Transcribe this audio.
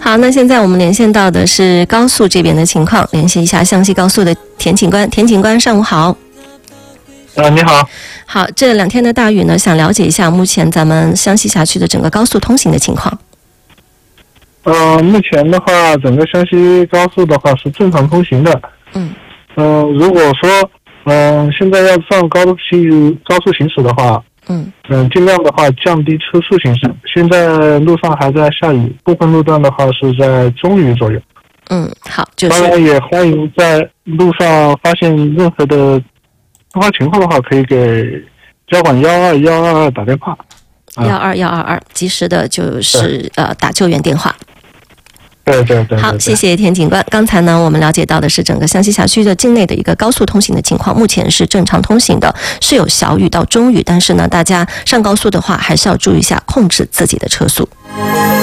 好，那现在我们连线到的是高速这边的情况，联系一下湘西高速的田警官。田警官，上午好。 你好。 好，这2天的大雨呢，想了解一下目前咱们湘西辖区的整个高速通行的情况。 目前的话，整个湘西高速的话是正常通行的。如果说现在要上高速行驶的话，尽量的话降低车速行驶。现在路上还在下雨，部分路段的话是在中雨左右。 好，就是当然也欢迎在路上发现任何的突发情况的话，可以给交管12122打电话。 12122，及时的就是打救援电话。 对。 好，谢谢田警官。刚才呢，我们了解到的是整个湘西辖区的境内的一个高速通行的情况，目前是正常通行的，是有小雨到中雨，但是呢，大家上高速的话，还是要注意一下，控制自己的车速。